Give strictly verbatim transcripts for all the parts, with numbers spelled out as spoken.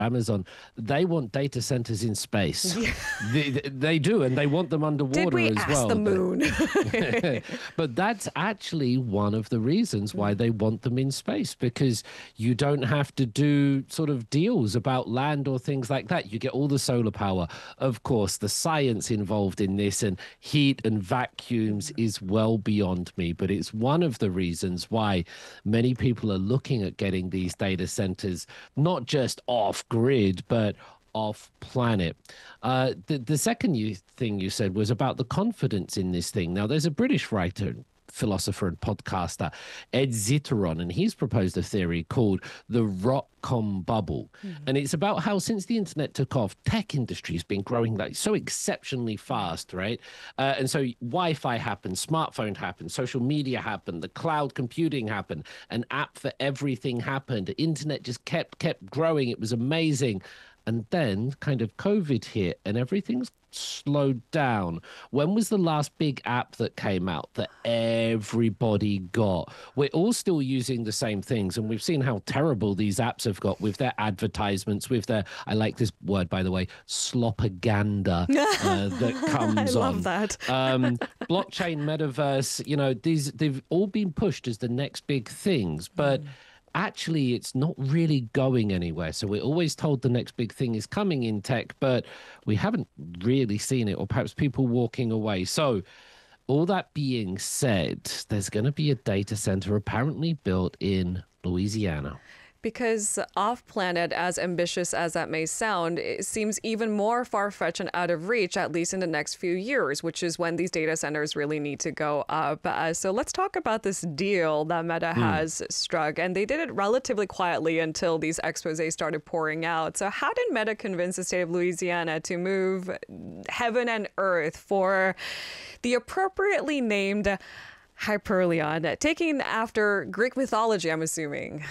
Amazon, they want data centers in space. Yeah. they, they do, and they want them underwater Did we as ask well. the moon? But that's actually one of the reasons why they want them in space, because you don't have to do sort of deals about land or things like that. You get all the solar power. Of course, the science involved in this and heat and vacuums is well beyond me, but it's one of the reasons why many people are looking at getting these data centers, not just off grid, but off planet. Uh, the, the second you, thing you said was about the confidence in this thing. Now, there's a British writer, philosopher and podcaster, Ed Zitteron, and he's proposed a theory called the Rotcom bubble. Mm-hmm. And it's about how since the internet took off, tech industry has been growing like so exceptionally fast, right? Uh, and so Wi-Fi happened, smartphone happened, social media happened, the cloud computing happened, an app for everything happened. The internet just kept, kept growing. It was amazing. And then kind of COVID hit and everything's slowed down. When was the last big app that came out that everybody got? We're all still using the same things, and we've seen how terrible these apps have got with their advertisements, with their, I like this word, by the way, slopaganda uh, that comes on. I love on. that. um, blockchain, metaverse, you know, these, they've all been pushed as the next big things, but mm. actually, it's not really going anywhere. So we're always told the next big thing is coming in tech, but we haven't really seen it, or perhaps people walking away. So all that being said, there's going to be a data center apparently built in Louisiana. Because off-planet, as ambitious as that may sound, it seems even more far-fetched and out of reach, at least in the next few years, which is when these data centers really need to go up. Uh, so let's talk about this deal that Meta mm. has struck. And they did it relatively quietly until these exposés started pouring out. So how did Meta convince the state of Louisiana to move heaven and earth for the appropriately named Hyperion, taking after Greek mythology, I'm assuming?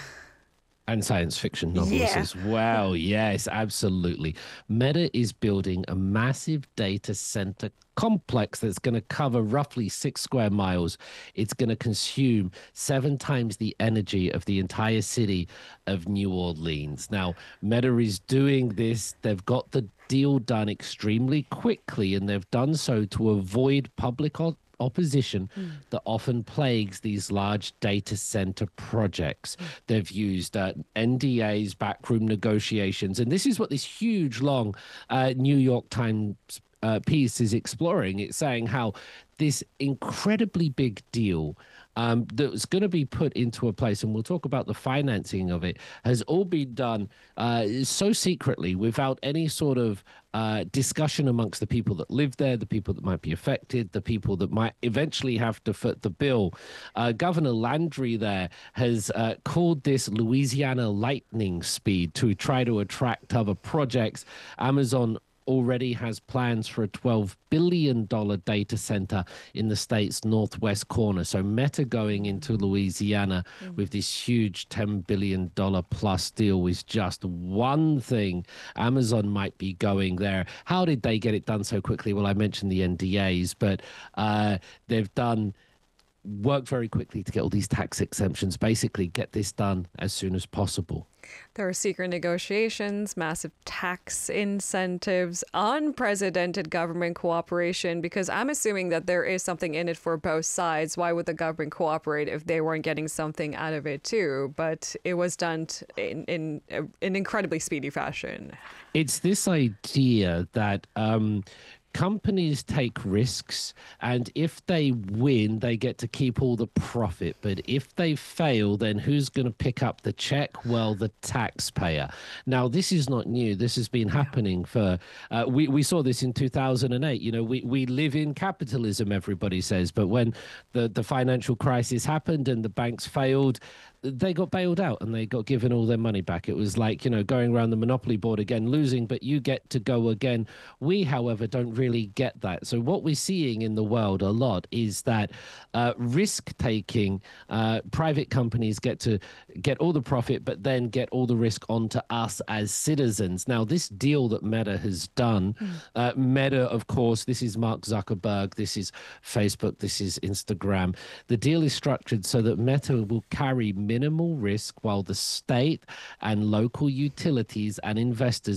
And science fiction novels yeah. as well. Yes, absolutely. Meta is building a massive data center complex that's going to cover roughly six square miles. It's going to consume seven times the energy of the entire city of New Orleans. Now, Meta is doing this. They've got the deal done extremely quickly, and they've done so to avoid public opposition mm. that often plagues these large data center projects. Mm. They've used uh, N D As, backroom negotiations, and this is what this huge, long uh, New York Times uh, piece is exploring. It's saying how this incredibly big deal um, that was going to be put into a place, and we'll talk about the financing of it, has all been done uh, so secretly without any sort of uh, discussion amongst the people that live there, the people that might be affected, the people that might eventually have to foot the bill. Uh, Governor Landry there has uh, called this Louisiana lightning speed to try to attract other projects. Amazon already has plans for a twelve billion dollars data center in the state's northwest corner. So Meta going into Louisiana mm. with this huge ten billion dollars plus deal is just one thing. Amazon might be going there. How did they get it done so quickly? Well, I mentioned the N D As, but uh, they've done work very quickly to get all these tax exemptions, basically get this done as soon as possible. There are secret negotiations, massive tax incentives, unprecedented government cooperation, because I'm assuming that there is something in it for both sides. Why would the government cooperate if they weren't getting something out of it too? But it was done in, in an incredibly speedy fashion. It's this idea that um, companies take risks, and if they win, they get to keep all the profit. But if they fail, then who's going to pick up the check? Well, the taxpayer. Now, this is not new. This has been happening for, uh, we, we saw this in two thousand eight. You know, we, we live in capitalism, everybody says. But when the, the financial crisis happened and the banks failed, they got bailed out and they got given all their money back. It was like, you know, going around the Monopoly board again, losing, but you get to go again. We, however, don't really get that. So what we're seeing in the world a lot is that uh, risk-taking, uh, private companies get to get all the profit, but then get all the risk onto us as citizens. Now, this deal that Meta has done, mm. uh, Meta, of course, this is Mark Zuckerberg, this is Facebook, this is Instagram. The deal is structured so that Meta will carry minimal risk while the state and local utilities and investors